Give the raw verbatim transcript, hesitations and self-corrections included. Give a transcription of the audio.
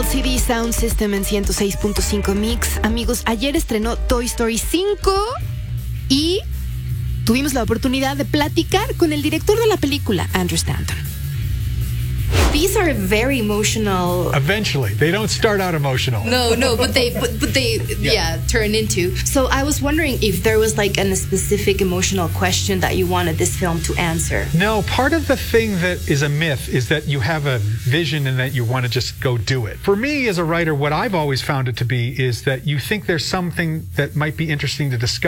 C D Sound System en ciento seis punto cinco Mix. Amigos, ayer estrenó Toy Story cinco y tuvimos la oportunidad de platicar con el director de la película, Andrew Stanton. These are very emotional. Eventually, they don't start out emotional. No, no, but they, but, but they, yeah. yeah, turn into. So I was wondering if there was like a specific emotional question that you wanted this film to answer. No, part of the thing that is a myth is that you have a vision and that you want to just go do it. For me as a writer, what I've always found it to be is that you think there's something that might be interesting to discover.